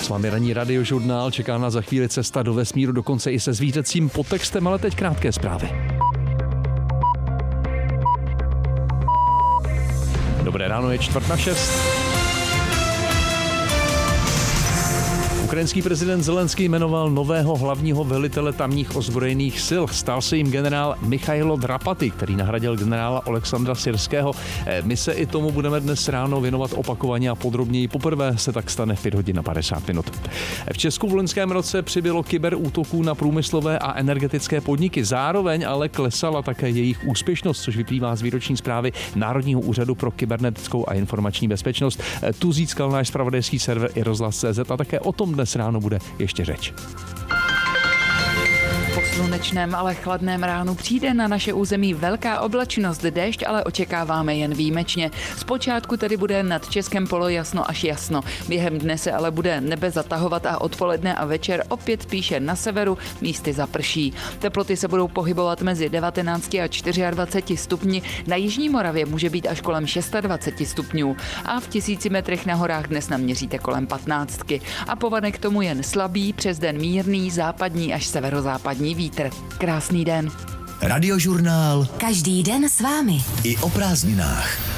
S vámi ranní radiožurnál, čeká nás za chvíli cesta do vesmíru, dokonce i se zvířecím podtextem, ale teď krátké zprávy. Dobré ráno, je 5:45. Ukrajinský prezident Zelenský jmenoval nového hlavního velitele tamních ozbrojených sil. Stal se jim generál Michailo Drapaty, který nahradil generála Alexandra Syrského. My se i tomu budeme dnes ráno věnovat opakovaně a podrobněji. Poprvé se tak stane v 5:50. V Česku v loňském roce přibylo kyberútoků na průmyslové a energetické podniky. Zároveň ale klesala také jejich úspěšnost, což vyplývá z výroční zprávy Národního úřadu pro kybernetickou a informační bezpečnost. Tu získal náš zpravodajský server iRozhlas.cz a také o tom dnes ráno bude ještě řeč. Po slunečném, ale chladném ránu přijde na naše území velká oblačnost, déšť ale očekáváme jen výjimečně. Zpočátku tedy bude nad Českem polojasno až jasno. Během dne se ale bude nebe zatahovat a odpoledne a večer opět spíše na severu místy zaprší. Teploty se budou pohybovat mezi 19 a 24 stupni, na jižní Moravě může být až kolem 26 stupňů a v 1000 metrech na horách dnes naměříte kolem 15. A povane k tomu jen slabý, přes den mírný, západní až severozápadní vítr. Krásný den. Radiožurnál. Každý den s vámi. I o prázdninách.